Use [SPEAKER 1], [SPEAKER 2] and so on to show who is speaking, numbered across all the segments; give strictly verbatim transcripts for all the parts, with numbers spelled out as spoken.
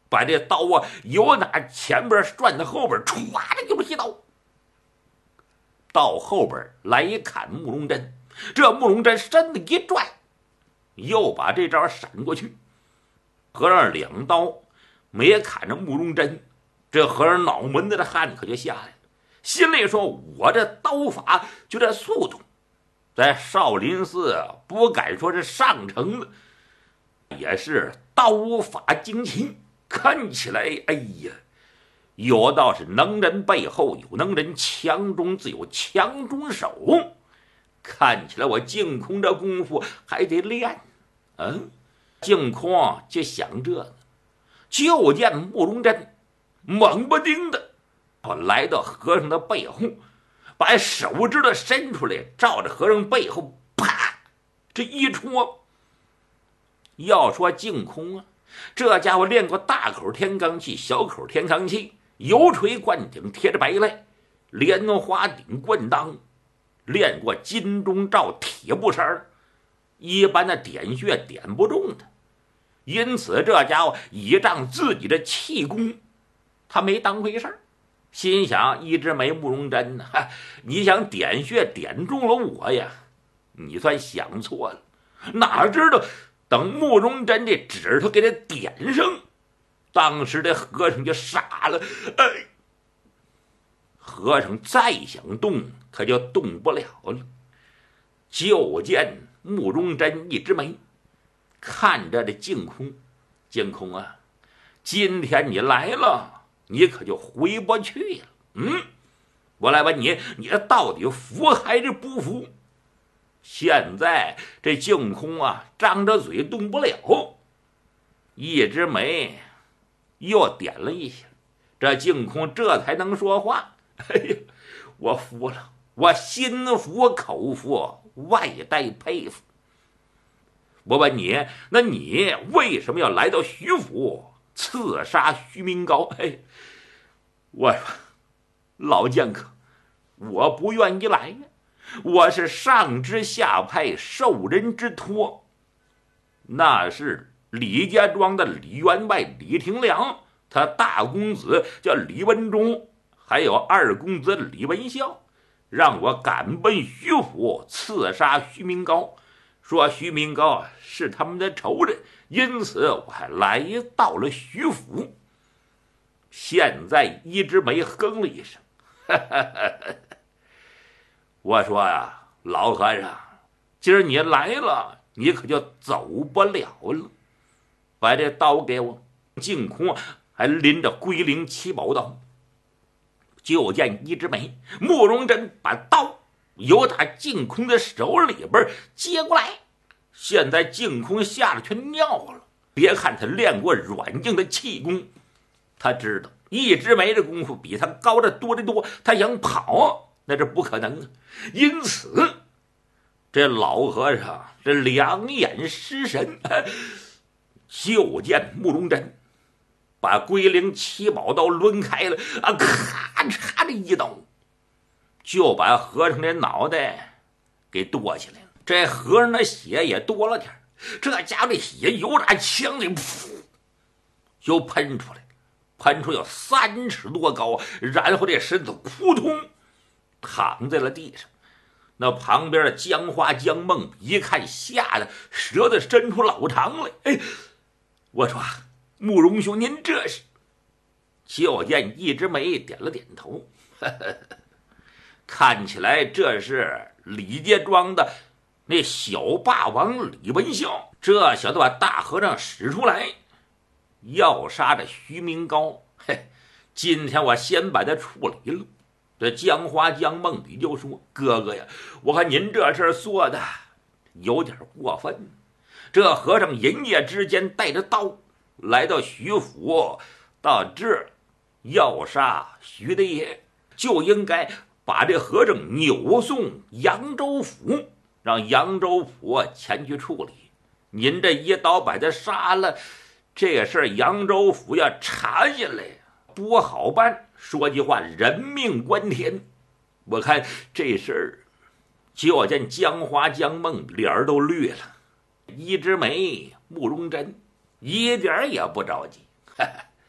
[SPEAKER 1] 把这刀啊由打前边转到后边，歘的就是一刀。到后边来一砍慕容真，这慕容真身子一转，又把这招闪过去。和尚两刀没砍着慕容真，这和尚脑门子的汗可就下来了，心里说：我这刀法就这速度，在少林寺不敢说是上乘的，也是刀法精奇。看起来，哎呀，有道是能人背后有能人，强中自有强中手。看起来我净空这功夫还得练。嗯，净空就想这个，就见慕容真猛不丁的来到和尚的背后，把手指头伸出来，照着和尚背后啪这一戳。要说净空啊，这家伙练过大口天罡气、小口天罡气，油锤灌顶贴着白赖，莲花顶棍当，练过金钟罩铁布衫，一般的点穴点不中的。因此这家伙倚仗自己的气功，他没当回事儿，心想：一直没慕容真呢，你想点穴点中了我呀，你算想错了。哪知道等慕容真这指头给他点上，当时这和尚就傻了。哎，和尚再想动可就动不了了。就见慕容真一直没看着这净空，净空啊，今天你来了，你可就回不去了。嗯，我来问你，你这到底服还是不服？现在这净空啊，张着嘴动不了，一只眉又点了一下，这净空这才能说话。哎呀，我服了，我心服口服，外带佩服。我问你，那你为什么要来到徐府刺杀徐明高？哎，我说老剑客，我不愿意来呀，我是上知下派，受人之托。那是李家庄的李员外李廷良，他大公子叫李文忠，还有二公子李文孝，让我赶奔徐府刺杀徐明高，说徐明高是他们的仇人，因此我还来到了徐府。现在一直没哼了一声，哈哈哈哈。我说呀，老和尚，今儿你来了，你可就走不了了。把这刀给我。净空还拎着龟灵七宝刀。就见一只眉，慕容真把刀由他净空的手里边接过来。现在净空吓得全尿了。别看他练过软硬的气功，他知道一只眉的功夫比他高的多得多，他想跑那是不可能的。因此这老和尚这两眼失神，就见慕容真把龟灵七宝刀抡开了啊，咔嚓的一刀就把和尚的脑袋给剁下来了。这和尚的血也多了点，这家伙的血由打枪里噗就喷出来，喷出有三尺多高，然后这身子扑通躺在了地上。那旁边的江花江梦一看，吓得舌头伸出老长来。哎，我说慕容兄，您这是？就见一只眉点了点头，呵呵，看起来这是李家庄的那小霸王李文孝，这小子把大和尚使出来，要杀这徐明高。嘿，今天我先把他处理了。这江花江梦里就说：“哥哥呀，我看您这事做的有点过分。这和尚一夜之间带着刀来到徐府，到这儿要杀徐大爷，就应该把这和尚扭送扬州府，让扬州府前去处理。您这一刀把他杀了，这事儿扬州府要查下来不好办。说句话，人命关天。我看这事儿，就见江花江梦脸儿都绿了。一枝梅慕容真一点也不着急，哈哈，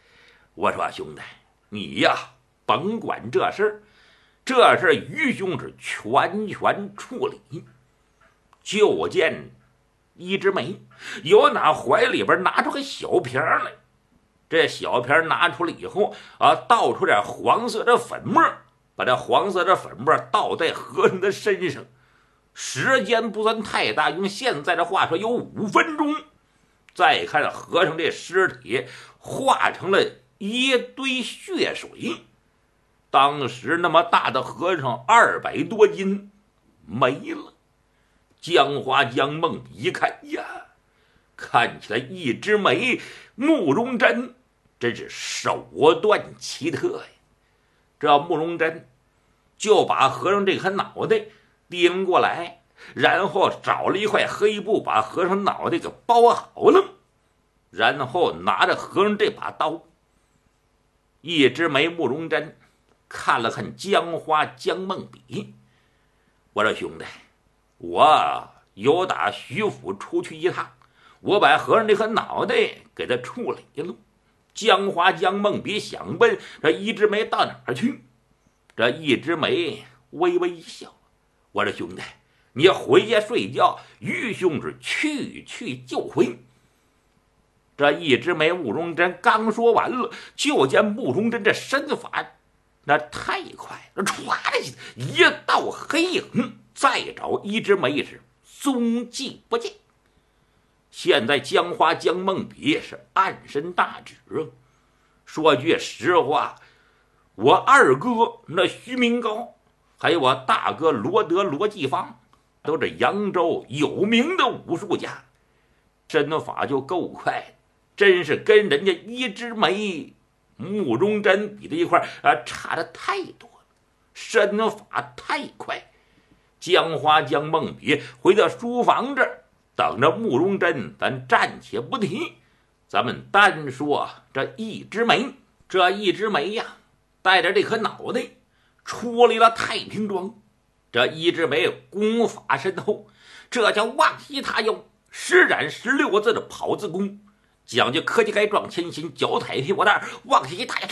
[SPEAKER 1] 我说兄弟，你呀甭管这事儿，这事于兄是全权处理。就见一枝梅由那怀里边拿出个小瓶来，这小瓶拿出来以后啊，倒出点黄色的粉末，把这黄色的粉末倒在和尚的身上，时间不算太大，用现在的话说有五分钟。再看和尚这尸体化成了一堆血水，当时那么大的和尚二百多斤没了。江花江梦一看呀，看起来一枝梅慕容珍真是手段奇特呀。这慕容珍就把和尚这颗脑袋拎过来，然后找了一块黑布把和尚脑袋给包好了，然后拿着和尚这把刀。一枝梅慕容珍看了看江花江梦比，我说兄弟，我有打徐府出去一趟，我把和尚这颗脑袋给他处理了。江花江梦比想问这一枝梅到哪儿去，这一枝梅微微一笑，我说兄弟，你回家睡觉，于兄是去去就回。这一枝梅慕容珍刚说完了，就见慕容珍这身法那太快了，唰的一道黑影，再找一枝梅是踪迹不见。现在江花江梦比是暗身大指，说句实话，我二哥那徐明高，还有我大哥罗德罗继芳，都是扬州有名的武术家，身法就够快，真是跟人家一枝梅慕容珍比在一块啊，差的太多了，身法太快。江花江梦比回到书房这儿，等着慕容珍，咱暂且不提，咱们单说这一枝梅。这一枝梅呀，带着这颗脑袋出离了太平庄。这一枝梅功法深厚，这叫望西他腰，施展十六字的跑字功，讲究科技该撞前心，脚踩屁股蛋，望西他腰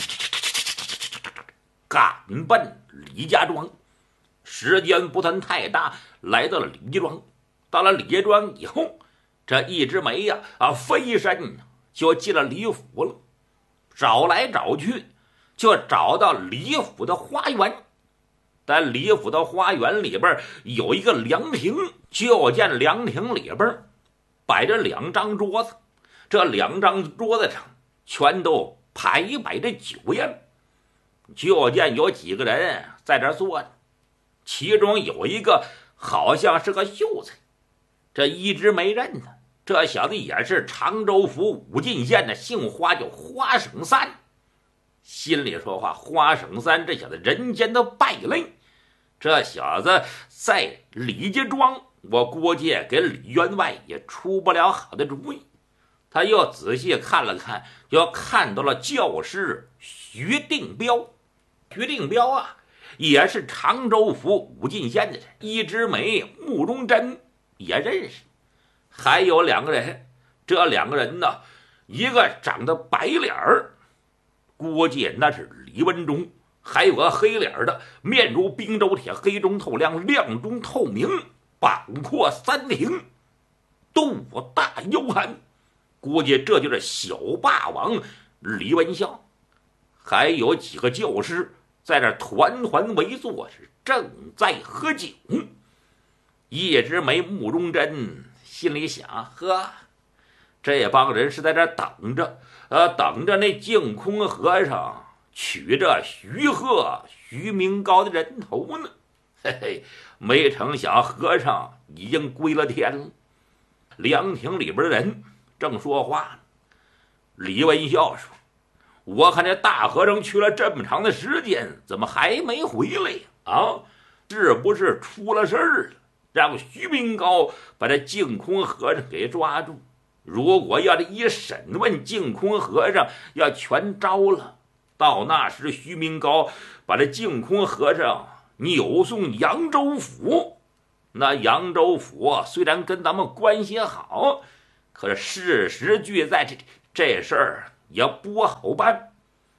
[SPEAKER 1] 赶奔李家庄。时间不算太大，来到了李家庄。到了李家庄以后，这一枝梅呀啊，飞身就进了李府了。找来找去，就找到李府的花园。在李府的花园里边有一个凉亭，就见凉亭里边摆着两张桌子，这两张桌子上全都排摆着酒宴。就见有几个人在这坐着，其中有一个好像是个秀才，这一直没认他。这小子也是常州府武进县的，姓花，叫花省三。心里说话，花省三这小子人间的败类，这小子在李家庄，我估计给李员外也出不了好的主意。他又仔细看了看，又看到了教师徐定彪。徐定彪啊，也是常州府武进县的人，一枝梅慕容珍也认识。还有两个人，这两个人呢，一个长得白脸儿，估计那是李文忠；还有个黑脸的，面如冰州铁，黑中透亮，亮中透明，膀阔三庭，肚大腰寒，估计这就是小霸王李文孝。还有几个教师在这团团围坐，是正在喝酒。一枝梅慕容珍心里想，呵，这帮人是在这等着，呃，等着那净空和尚取这徐鹤、徐明高的人头呢。嘿嘿，没成想和尚已经归了天了。凉亭里边的人正说话，李文孝说：“我看这大和尚去了这么长的时间，怎么还没回来呀？啊，是不是出了事儿了？让徐明高把这净空和尚给抓住。如果要这一审问，净空和尚要全招了，到那时徐明高把这净空和尚扭送扬州府。那扬州府虽然跟咱们关系好，可是事实俱在，这这事儿也不好办。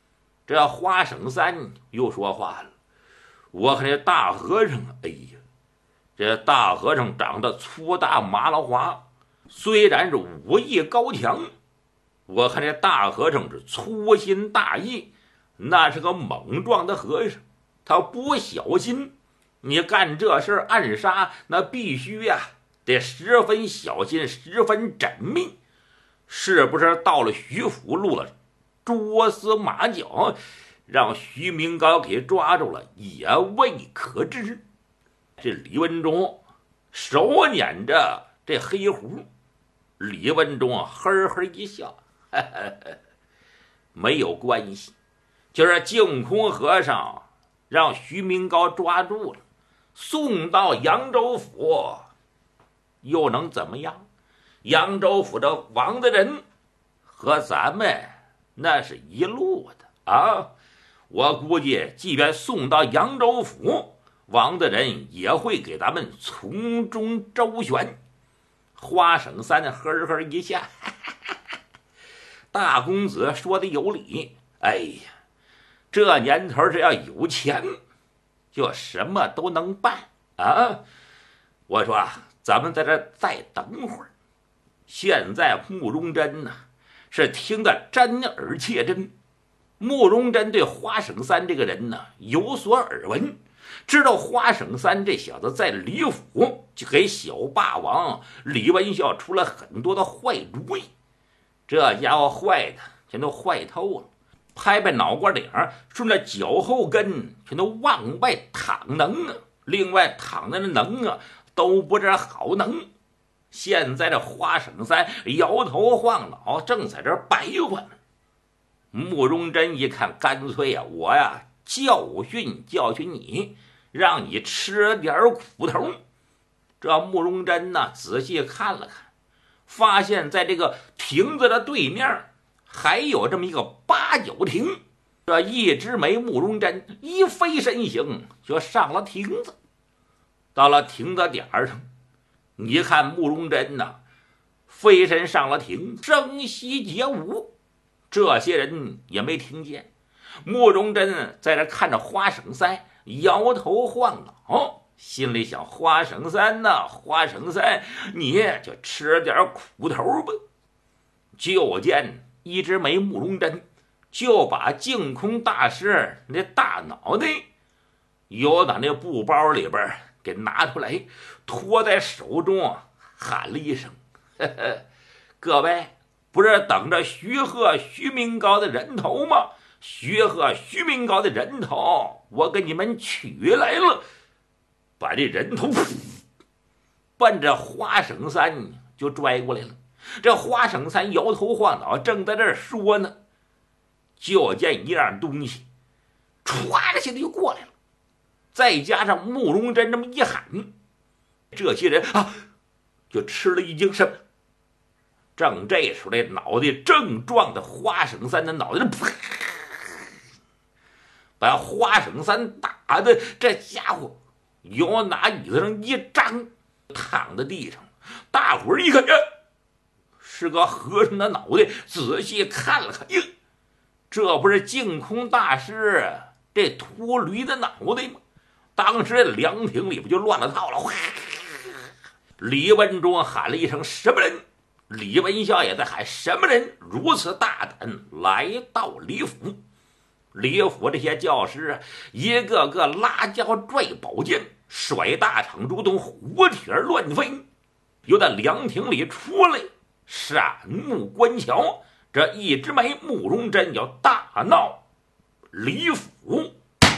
[SPEAKER 1] 这花生三又说话了：“我看这大和尚，哎呀，这大和尚长得粗大麻辣花，虽然是武艺高强，我看这大和尚是粗心大意，那是个猛壮的和尚，他不小心，你干这事暗杀，那必须呀、啊，得十分小心，十分缜密。是不是到了徐府录了蛛丝马脚，让徐明高给抓住了，也未可知。”这李文忠手捻着这黑壶，李文忠呵呵一笑，呵呵呵，没有关系，就是净空和尚让徐明高抓住了，送到扬州府，又能怎么样？扬州府的王大人和咱们那是一路的啊！我估计，即便送到扬州府，王大人也会给咱们从中周旋。花生三呵呵一下，哈哈哈哈，大公子说的有理。哎呀，这年头只要有钱，就什么都能办啊！我说啊，咱们在这再等会儿。现在慕容真呢、啊，是听得真耳切真。慕容真对花生三这个人呢有所耳闻，知道花生三这小子在李府就给小霸王李文孝出了很多的坏主意，这家伙坏的全都坏透了，拍拍脑瓜顶，顺着脚后跟全都往外淌能啊，另外淌的能啊都不是好能。现在这花生三摇头晃脑，正在这白话呢。慕容真一看，干脆呀、啊，我呀教训教训你，让你吃点苦头。这慕容真呢，仔细看了看，发现在这个亭子的对面还有这么一个八角亭。这一枝梅慕容真一飞身形就上了亭子，到了亭子点上，你看慕容真呐，飞身上了亭，声息皆无。这些人也没听见。慕容真在这看着花生三，摇头晃脑，心里想：花生三呐，花生三，你就吃点苦头吧。就见一枝梅慕容真就把净空大师那大脑袋由打那布包里边给拿出来，托在手中，喊了一声：“呵呵，各位，不是等着徐贺、徐明高的人头吗？徐贺、徐明高的人头，我给你们取来了。”把这人头奔着花生三就拽过来了。这花生三摇头晃脑，正在这儿说呢，就见一样东西歘的现在就过来了。再加上慕容真这么一喊，这些人啊就吃了一惊。什么？正这时候，这脑袋正撞的花生三的脑袋，噗，把花生三打的这家伙由拿椅子上一张，躺在地上。大伙儿一看，呀，是个和尚的脑袋。仔细看了看，呀，这不是净空大师这秃驴的脑袋吗？当时这凉亭里边就乱了套了。李文忠喊了一声：“什么人？”李文孝也在喊：“什么人如此大胆来到李府？”李府这些教师啊，一个个拉胶拽宝剑，甩大长竹筒，虎帖乱飞，由那凉亭里出来，闪目观瞧。这一枝梅慕容真要大闹李府。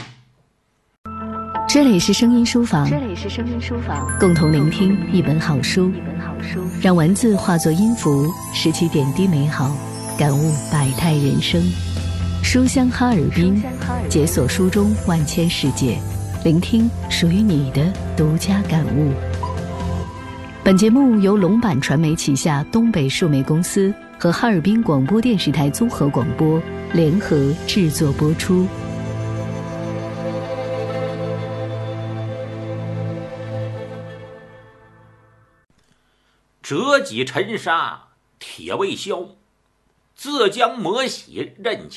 [SPEAKER 2] 这里是声音书房，这里是声音书房，共同聆听一本好书，一本好书，让文字化作音符，拾起点滴美好，感悟百态人生。书香哈尔滨，解锁书中万千世界，聆听属于你的独家感悟。本节目由龙版传媒旗下东北数媒公司和哈尔滨广播电视台综合广播联合制作播出。
[SPEAKER 1] 折戟沉沙铁未销，自将磨洗刃